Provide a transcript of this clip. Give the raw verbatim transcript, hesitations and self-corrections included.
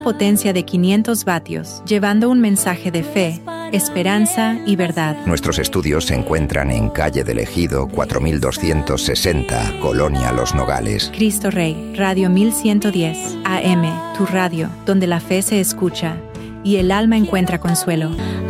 Potencia de quinientos vatios, llevando un mensaje de fe, esperanza y verdad. Nuestros estudios se encuentran en Calle del Ejido cuatro mil doscientos sesenta, Colonia Los Nogales. Cristo Rey, Radio mil ciento diez, A M, tu radio, donde la fe se escucha y el alma encuentra consuelo.